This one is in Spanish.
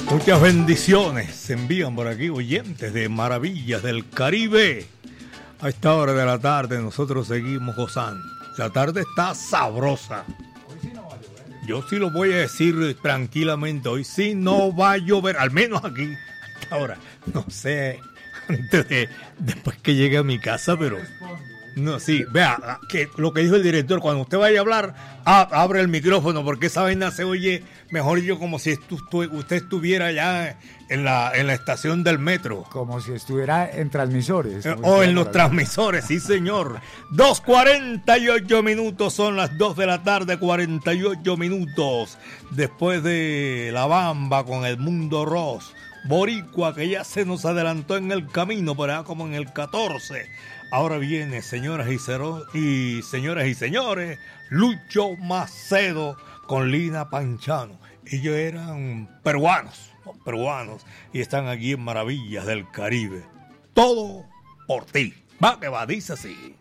Muchas bendiciones se envían por aquí oyentes de Maravillas del Caribe. A esta hora de la tarde nosotros seguimos gozando. La tarde está sabrosa. Hoy sí no va a llover. Yo sí lo voy a decir tranquilamente. Hoy sí no va a llover, al menos aquí. A esta hora. No sé, después que llegue a mi casa, pero... No, sí, vea, que lo que dijo el director, cuando usted vaya a hablar, abre el micrófono, porque esa vaina se oye mejor yo como si usted estuviera allá en la estación del metro. Como si estuviera en transmisores. O en los transmisores, sí señor. 2:48 minutos, son las 2 de la tarde, 48 minutos. Después de La Bamba con El Mundo Ross, boricua que ya se nos adelantó en el camino, por allá como en el 14. Ahora viene, señoras y señores, Lucho Macedo con Lina Panchano. Ellos eran peruanos, y están aquí en Maravillas del Caribe. Todo por ti. Va que va, dice así.